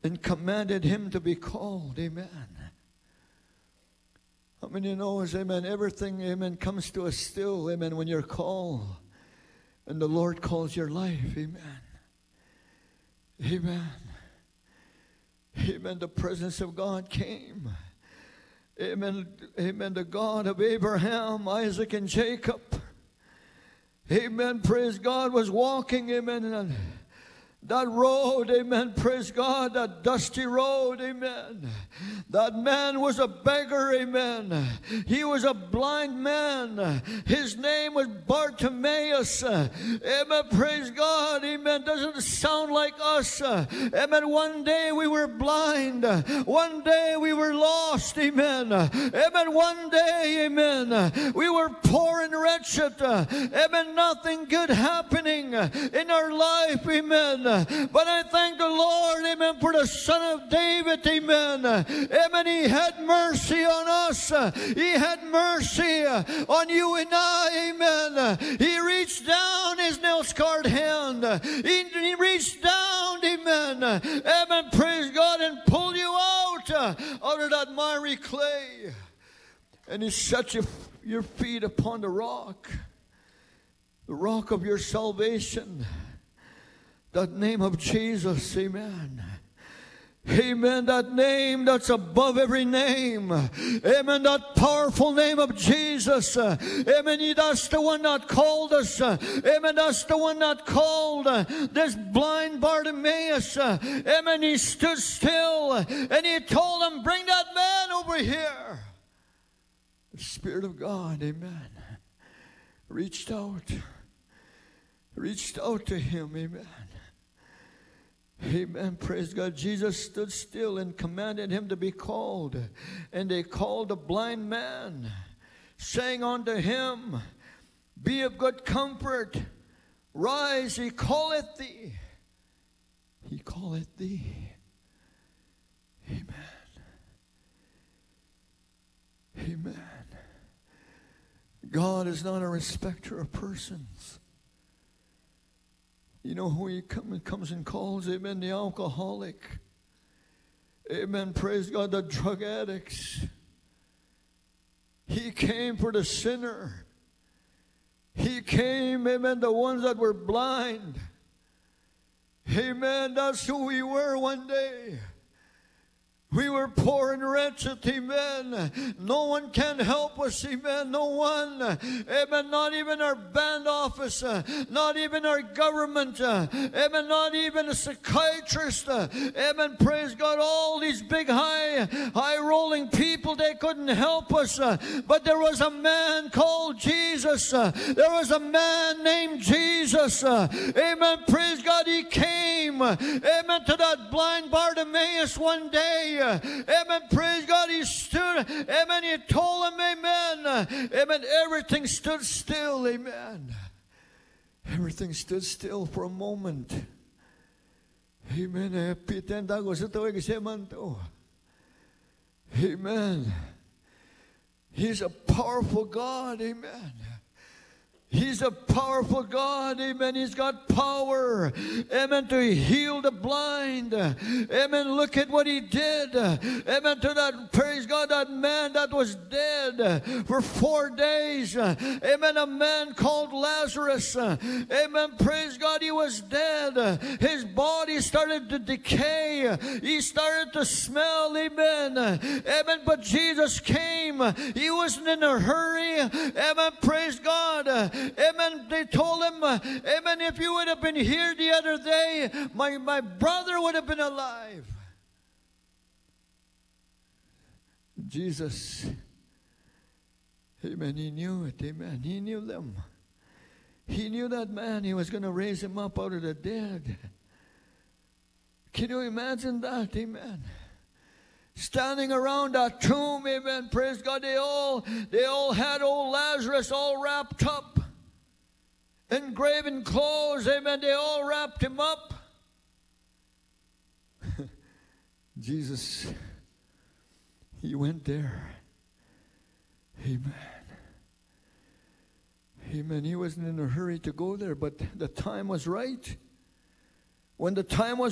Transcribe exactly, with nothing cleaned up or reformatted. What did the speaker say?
and commanded him to be called. Amen. How many knows, amen, everything, amen, comes to us still, amen, when you're called and the Lord calls your life. Amen. Amen. Amen. The presence of God came. Amen. Amen. The God of Abraham, Isaac, and Jacob. Amen. Praise God, was walking, amen, and that road, amen, praise God, that dusty road, amen. That man was a beggar, amen. He was a blind man. His name was Bartimaeus. Amen, praise God, amen. Doesn't sound like us. Amen, one day we were blind. One day we were lost, amen. Amen, one day, amen, we were poor and wretched. Amen, nothing good happening in our life, amen. But I thank the Lord, amen, for the Son of David, amen. Amen, he had mercy on us. He had mercy on you and I, amen. He reached down his nail-scarred hand. He, he reached down, amen. Amen, praise God, and pulled you out, out of that miry clay. And he set your, your feet upon the rock, the rock of your salvation. That name of Jesus, amen. Amen, that name that's above every name. Amen, that powerful name of Jesus. Amen, that's the one that called us. Amen, that's the one that called this blind Bartimaeus. Amen, he stood still and he told him, bring that man over here. The Spirit of God, amen, reached out. Reached out to him, amen. Amen. Praise God. Jesus stood still and commanded him to be called. And they called the blind man, saying unto him, be of good comfort. Rise, he calleth thee. He calleth thee. Amen. Amen. God is not a respecter of persons. You know who he come, comes and calls? Amen. The alcoholic. Amen. Praise God. The drug addicts. He came for the sinner. He came, amen, the ones that were blind. Amen. That's who we were one day. We were poor and wretched, amen. No one can help us, amen. No one, amen. Not even our band office, uh, not even our government, uh, amen. Not even a psychiatrist, uh, amen. Praise God. All these big, high, high-rolling people, they couldn't help us. Uh, but there was a man called Jesus. Uh, there was a man named Jesus. Uh, amen. Praise God. He came, amen, to that blind Bartimaeus one day. Amen. Praise God. He stood. Amen. He told him, amen. Amen. Everything stood still. Amen. Everything stood still for a moment. Amen. Amen. He's a powerful God. Amen. He's a powerful God, amen. He's got power, amen, to heal the blind. Amen. Look at what he did. Amen. To that, praise God, that man that was dead for four days. Amen. A man called Lazarus. Amen. Praise God, he was dead. His body started to decay. He started to smell, amen. Amen. But Jesus came. He wasn't in a hurry. Amen. Praise God. Amen. They told him, amen, if you would have been here the other day, my, my brother would have been alive. Jesus, amen, he knew it, amen. He knew them. He knew that man. He was going to raise him up out of the dead. Can you imagine that, amen? Standing around that tomb, amen, praise God, they all, they all had old Lazarus all wrapped up. In graven clothes, amen, they all wrapped him up. Jesus, he went there. Amen. Amen. He wasn't in a hurry to go there, but the time was right. When the time was